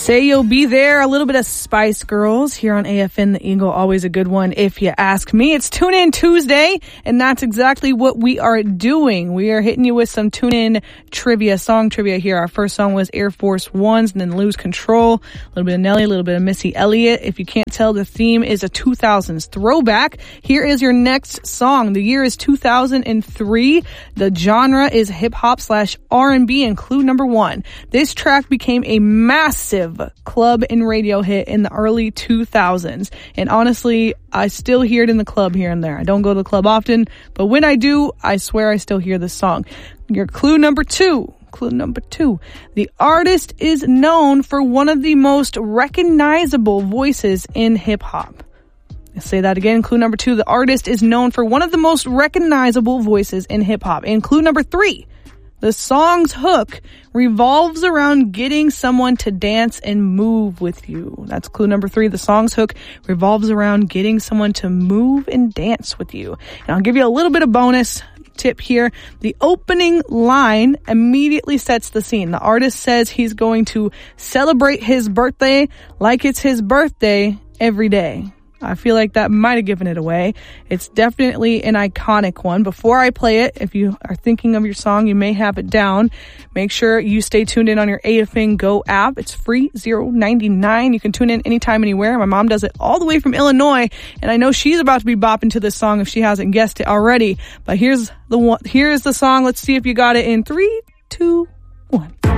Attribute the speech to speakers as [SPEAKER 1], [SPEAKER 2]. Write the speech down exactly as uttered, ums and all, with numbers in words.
[SPEAKER 1] Say You'll Be There, a little bit of Spice Girls here on A F N The Eagle. Always a good one if you ask me. It's Tune In Tuesday, and that's exactly what we are doing. We are hitting you with some Tune In trivia, song trivia here. Our first song was Air Force Ones, and then Lose Control. A little bit of Nelly, a little bit of Missy Elliott. If you can't tell, the theme is a two thousands throwback. Here is your next song. The year is two thousand three. The genre is hip-hop slash R and B, and clue number one. This track became a massive club and radio hit in the early two thousands. And honestly, I still hear it in the club here and there. I don't go to the club often, but when I do, I swear I still hear this song. Your clue number two. Clue number two. The artist is known for one of the most recognizable voices in hip-hop. I'll say that again. Clue number two. The artist is known for one of the most recognizable voices in hip-hop. And clue number three. The song's hook revolves around getting someone to dance and move with you. That's clue number three. The song's hook revolves around getting someone to move and dance with you. And I'll give you a little bit of bonus tip here. The opening line immediately sets the scene. The artist says he's going to celebrate his birthday like it's his birthday every day. I feel like that might have given it away. It's definitely an iconic one. Before I play it, if you are thinking of your song, you may have it down. Make sure you stay tuned in on your A F N Go app. It's free, zero ninety-nine. You can tune in anytime, anywhere. My mom does it all the way from Illinois, and I know she's about to be bopping to this song if she hasn't guessed it already. But here's the one. Here's the song. Let's see if you got it in three, two, one.